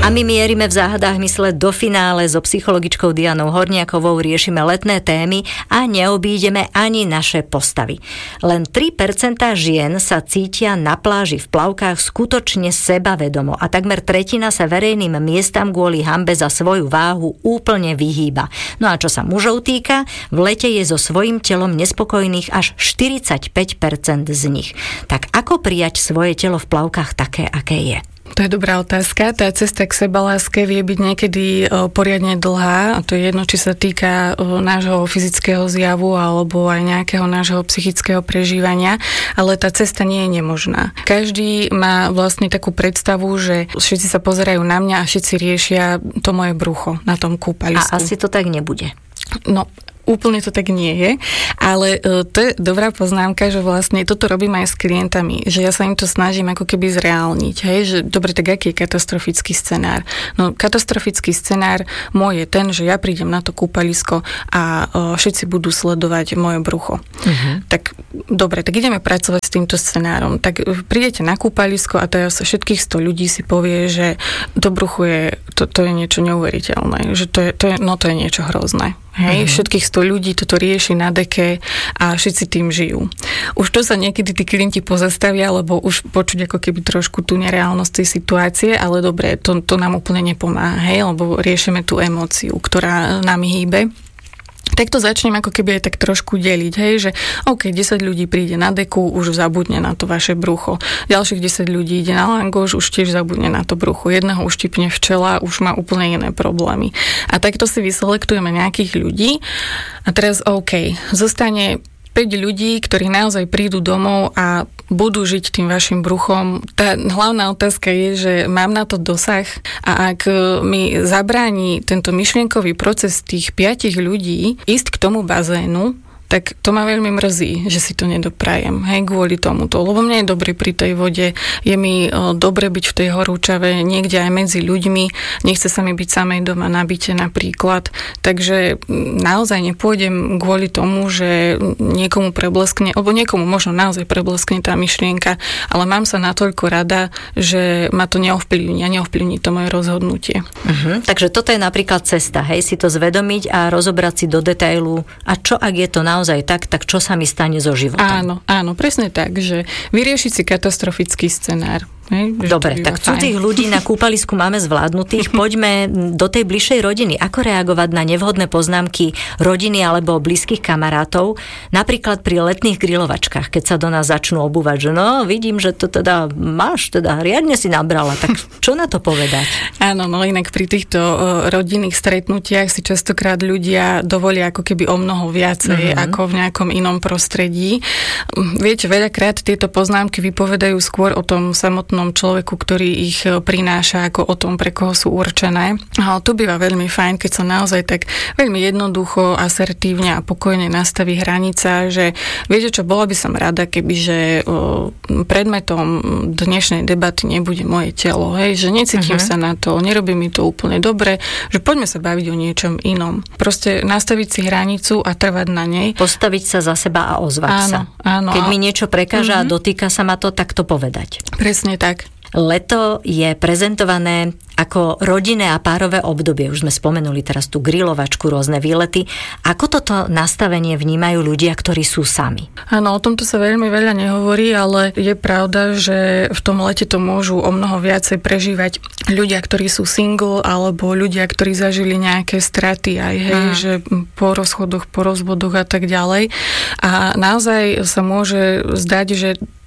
A my mierime v záhadách mysle do finále so psychologičkou Dianou Horniakovou, riešime letné témy a neobídeme ani naše postavy. Len 3% žien sa cítia na pláži v plavkách skutočne sebavedomo a takmer tretina sa verejným miestam kvôli hanbe za svoju váhu úplne vyhýba. No a čo sa mužov týka, v lete je so svojím telom nespokojných až 45% z nich. Tak ako prijať svoje telo v plavkách také, aké je? To je dobrá otázka. Tá cesta k sebaláske vie byť niekedy poriadne dlhá a to je jedno, či sa týka nášho fyzického zjavu alebo aj nejakého nášho psychického prežívania, ale tá cesta nie je nemožná. Každý má vlastne takú predstavu, že všetci sa pozerajú na mňa a všetci riešia to moje brucho na tom kúpalisku. A asi to tak nebude. No, úplne to tak nie je, ale to je dobrá poznámka, že vlastne toto robím aj s klientami, že ja sa im to snažím ako keby zreálniť, hej, že dobre, tak aký je katastrofický scenár? No, katastrofický scenár môj je ten, že ja prídem na to kúpalisko a všetci budú sledovať moje brucho. Tak dobre, tak ideme pracovať s týmto scenárom. Tak prídete na kúpalisko a teraz všetkých 100 ľudí si povie, že to brucho je, to je niečo neuveriteľné, že to je niečo hrozné. Hej, všetkých 100 ľudí toto rieši na deke a všetci tým žijú. Už to sa niekedy tí klienti pozastavia, lebo už počuť ako keby trošku tú nereálnosť tej situácie, ale dobre, to nám úplne nepomáha, hej, lebo riešime tú emóciu, ktorá nami hýbe. Tak to začnem ako keby aj tak trošku deliť, hej, že OK, 10 ľudí príde na deku, už zabudne na to vaše brucho. Ďalších 10 ľudí ide na langoš, už tiež zabudne na to brucho. Jedného už tipne včela, už má úplne iné problémy. A takto si vyselektujeme nejakých ľudí a teraz OK, zostane 5 ľudí, ktorí naozaj prídu domov a budú žiť tým vašim bruchom. Tá hlavná otázka je, že mám na to dosah a ak mi zabráni tento myšlienkový proces tých 5 ľudí ísť k tomu bazénu, tak to ma veľmi mrzí, že si to nedoprajem, hej, kvôli tomuto. Lebo mne je dobre pri tej vode, je mi dobre byť v tej horúčave, niekde aj medzi ľuďmi, nechce sa mi byť samej doma na byte napríklad, takže naozaj nepôjdem kvôli tomu, že niekomu prebleskne, alebo niekomu možno naozaj prebleskne tá myšlienka, ale mám sa natoľko rada, že ma to neovplyvní a neovplyvní to moje rozhodnutie. Takže toto je napríklad cesta, hej, si to zvedomiť a rozobrať si do detailu, a čo ak je to naozaj tak čo sa mi stane so životom? Áno, presne tak, že vyriešiť si katastrofický scenár. Dobre, tak cudzích ľudí na kúpalisku máme zvládnutých. Poďme do tej bližšej rodiny. Ako reagovať na nevhodné poznámky rodiny alebo blízkych kamarátov? Napríklad pri letných grilovačkách, keď sa do nás začnú obúvať, že no, vidím, že to teda máš, teda riadne si nabrala. Tak čo na to povedať? Áno, no inak pri týchto rodinných stretnutiach si častokrát ľudia dovolia ako keby o mnoho viacej ako v nejakom inom prostredí. Viete, veľakrát tieto poznámky vypovedajú skôr o tom samotnom človeku, ktorý ich prináša, ako o tom, pre koho sú určené. A tu býva veľmi fajn, keď sa naozaj tak veľmi jednoducho, asertívne a pokojne nastaví hranica, že viete čo, bola by som rada, kebyže predmetom dnešnej debaty nebude moje telo, hej, že necítim sa na to, nerobí mi to úplne dobre, že poďme sa baviť o niečom inom. Proste nastaviť si hranicu a trvať na nej. Postaviť sa za seba a ozvať sa. Áno. Keď mi niečo prekáža a dotýka sa ma to, tak to povedať. Presne tak. Leto je prezentované ako rodinné a párové obdobie. Už sme spomenuli teraz tú grilovačku, rôzne výlety. Ako toto nastavenie vnímajú ľudia, ktorí sú sami? Áno, o tomto sa veľmi veľa nehovorí, ale je pravda, že v tom lete to môžu o mnoho viacej prežívať ľudia, ktorí sú single, alebo ľudia, ktorí zažili nejaké straty aj, hej, že po rozchodoch, po rozvodoch a tak ďalej. A naozaj sa môže zdať, že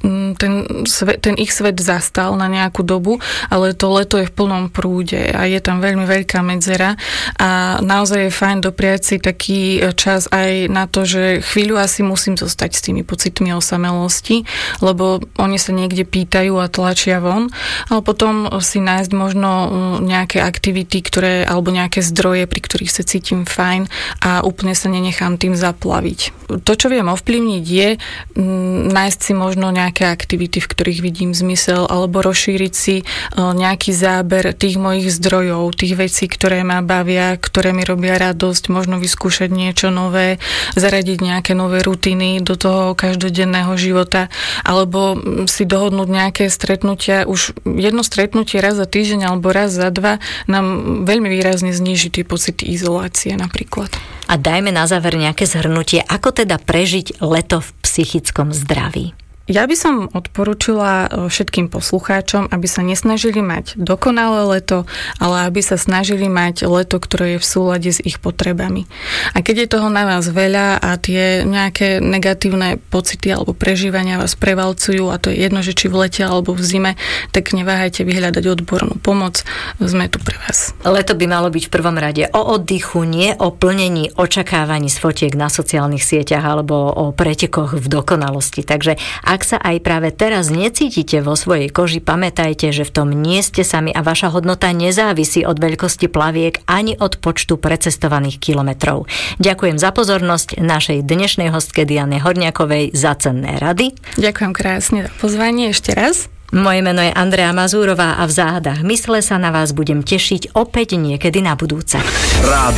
ten ich svet zastal na nejakú dobu, ale to leto je v plnom prúde a je tam veľmi veľká medzera a naozaj je fajn dopriať si taký čas aj na to, že chvíľu asi musím zostať s tými pocitmi osamelosti, lebo oni sa niekde pýtajú a tlačia von, ale potom si nájsť možno nejaké aktivity, alebo nejaké zdroje, pri ktorých sa cítim fajn a úplne sa nenechám tým zaplaviť. To, čo viem ovplyvniť, je nájsť si možno nejaké aktivity, v ktorých vidím zmysel, alebo rozšíriť si nejaký záber tých mojich zdrojov, tých vecí, ktoré ma bavia, ktoré mi robia radosť, možno vyskúšať niečo nové, zaradiť nejaké nové rutiny do toho každodenného života, alebo si dohodnúť nejaké stretnutia. Už jedno stretnutie raz za týždeň alebo raz za 2 nám veľmi výrazne zníži tie pocity izolácie napríklad. A dajme na záver nejaké zhrnutie, ako teda prežiť leto v psychickom zdraví. Ja by som odporúčila všetkým poslucháčom, aby sa nesnažili mať dokonalé leto, ale aby sa snažili mať leto, ktoré je v súlade s ich potrebami. A keď je toho na vás veľa a tie nejaké negatívne pocity alebo prežívania vás prevalcujú, a to je jedno, že či v lete alebo v zime, tak neváhajte vyhľadať odbornú pomoc. Sme tu pre vás. Leto by malo byť v prvom rade o oddychu, nie o plnení očakávaní z fotiek na sociálnych sieťach alebo o pretekoch v dokonalosti. Takže ak sa aj práve teraz necítite vo svojej koži, pamätajte, že v tom nie ste sami a vaša hodnota nezávisí od veľkosti plaviek ani od počtu precestovaných kilometrov. Ďakujem za pozornosť našej dnešnej hostke Diane Horniakovej za cenné rady. Ďakujem krásne za pozvanie ešte raz. Moje meno je Andrea Mazúrová a v Záhadách mysle sa na vás budem tešiť opäť niekedy na budúce.